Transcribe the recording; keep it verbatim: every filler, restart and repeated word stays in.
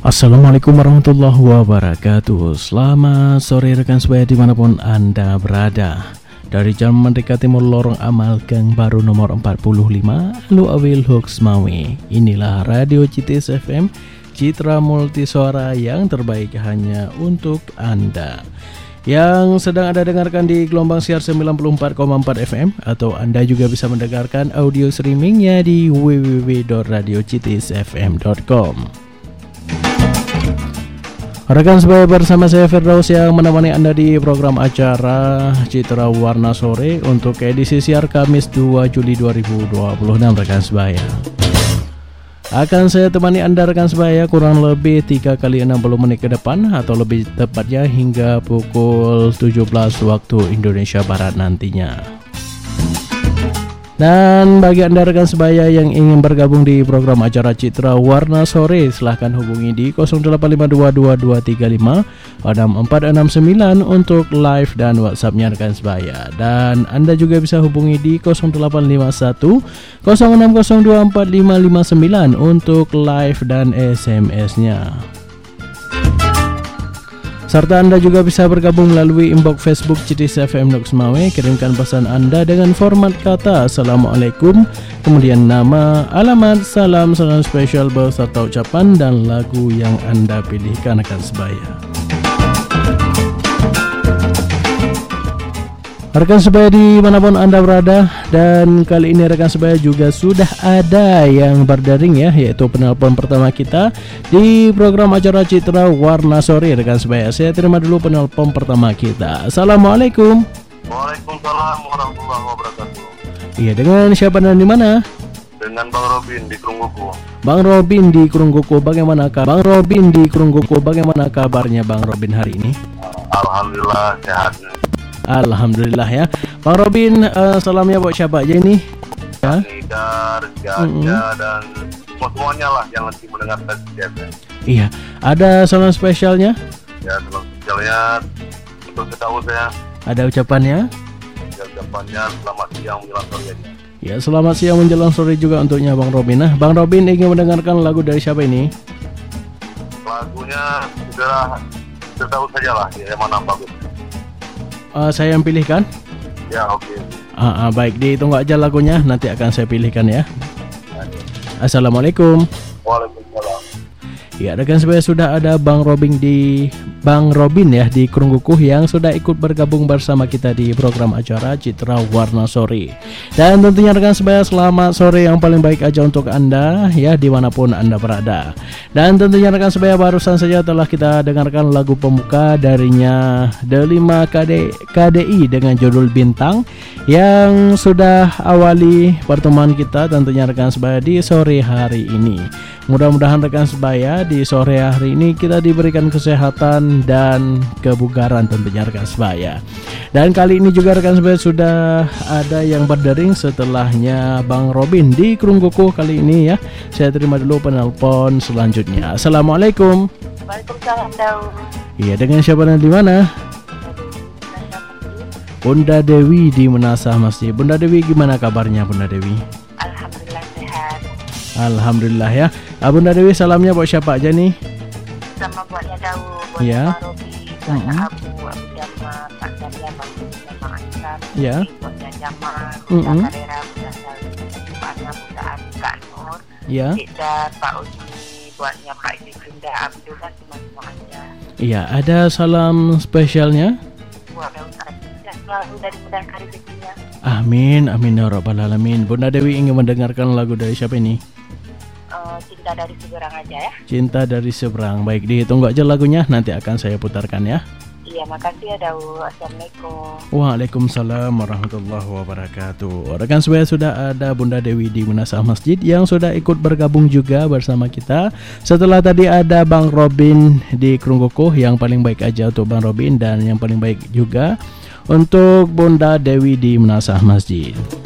Assalamualaikum warahmatullahi wabarakatuh. Selamat sore rekan sebaya dimanapun Anda berada. Dari jam Merdeka Timur Lorong Amal Gang Baru nomor empat puluh lima, Lu Awil Hoax Mawe. Inilah Radio C T S F M, Citra Multisuara yang terbaik hanya untuk Anda. Yang sedang Anda dengarkan di gelombang siar sembilan puluh empat koma empat F M, atau Anda juga bisa mendengarkan audio streamingnya di w w w dot radio c t s f m dot com. Rekan sebaya, bersama saya Firdaus yang menemani Anda di program acara Citra Warna Sore untuk edisi siar Kamis dua Juli dua ribu dua puluh enam rekan sebaya. Akan saya temani Anda rekan sebaya kurang lebih tiga kali enam puluh menit ke depan, atau lebih tepatnya hingga pukul tujuh belas waktu Indonesia Barat nantinya. Dan bagi Anda rekan sebaya yang ingin bergabung di program acara Citra Warna Sore, silahkan hubungi di nol delapan lima dua dua dua tiga lima enam empat enam sembilan untuk live dan WhatsApp-nya rekan sebaya. Dan Anda juga bisa hubungi di nol delapan lima satu nol enam nol dua empat lima lima sembilan untuk live dan S M S-nya. Serta Anda juga bisa bergabung melalui inbox Facebook C T S F M Nox Mawe. Kirimkan pesan Anda dengan format kata Assalamualaikum, kemudian nama, alamat, salam, salam spesial beserta ucapan dan lagu yang Anda pilihkan rekan sebaya. Rekan sebaya dimanapun Anda berada, dan kali ini rekan sebaya juga sudah ada yang berdaring ya, yaitu penelpon pertama kita di program acara Citra Warna Sore rekan sebaya. Saya terima dulu penelpon pertama kita. Assalamualaikum. Waalaikumsalam warahmatullahi wabarakatuh. Iya, dengan siapa dan di mana? Dengan Bang Robin di Krungguku. Bang Robin di Krungguku, bagaimana kabar? Bang Robin di Krungguku, bagaimana kabarnya Bang Robin hari ini? Alhamdulillah sehat. Alhamdulillah ya, Bang Robin. Uh, salamnya buat siapa aja ini? Ya? Nidar, Jaja, mm-hmm. dan semuanya lah yang lagi mendengarkan C F M. Iya, ada salam spesialnya? Ya, salam spesialnya untuk ketahui saya. Ada ucapannya? Ya, ucapannya selamat siang menjelang sore aja. Ya, selamat siang menjelang sore juga untuknya Bang Robin. Nah, Bang Robin ingin mendengarkan lagu dari siapa ini? Lagunya sudah ketahui saja lah, ya, yang mana bagus. Uh, saya yang pilihkan? Ya, oke. Okay. Uh, uh, baik, ditunggu aja lagunya, nanti akan saya pilihkan ya. Assalamualaikum. Waalaikumsalam. Ya, rekan sebaya, sudah ada Bang Robin di Bang Robin ya di Krungguku yang sudah ikut bergabung bersama kita di program acara Citra Warna Sore. Dan tentunya rekan sebaya, selamat sore yang paling baik aja untuk Anda ya, dimanapun Anda berada. Dan tentunya rekan sebaya, barusan saja telah kita dengarkan lagu pembuka darinya Delima K D I dengan judul Bintang, yang sudah awali pertemuan kita tentunya rekan sebaya di sore hari ini. Mudah-mudahan rekan sebaya di sore hari ini kita diberikan kesehatan dan kebugaran tentunya rekan sebaya. Dan kali ini juga rekan sebaya sudah ada yang berdering setelahnya Bang Robin di Krungguku kali ini ya. Saya terima dulu penelpon selanjutnya. Assalamualaikum. Waalaikumsalam Daud. Iya, dengan siapa dan di mana? Bunda Dewi di Menasah Masjid. Bunda Dewi, gimana kabarnya Bunda Dewi? Alhamdulillah sehat. Alhamdulillah ya. Ah, Bunda Dewi, salamnya buat siapa aja nih? Sama buatnya Daud, buat ya. Pak Robi, buatnya mm-hmm. Abu, Abu Jamal, Pak Jaya, Pak Jaya, Aisyah, ya. buatnya Jamal, mm-hmm. Pak Karera, buatnya Salih, buatnya Buta Abi, Kak Nur, ya. dan Pak Uji, buatnya Pak Izinda, Abdullah, semua aja. Iya, ada salam spesialnya? Buat Daud, selalu dari mudah rezekinya. Amin, amin ya rabbal alamin. Bunda Dewi ingin mendengarkan lagu dari siapa ini? Uh, cinta dari seberang aja ya. Cinta dari seberang. Baik, ditunggu aja lagunya, nanti akan saya putarkan ya. Iya, makasih ya Daud. Assalamualaikum. Waalaikumsalam warahmatullahi wabarakatuh. Rekan sebaya, sudah ada Bunda Dewi di Menasah Masjid yang sudah ikut bergabung juga bersama kita. Setelah tadi ada Bang Robin di Krungguku, yang paling baik aja untuk Bang Robin, dan yang paling baik juga untuk Bunda Dewi di Menasah Masjid.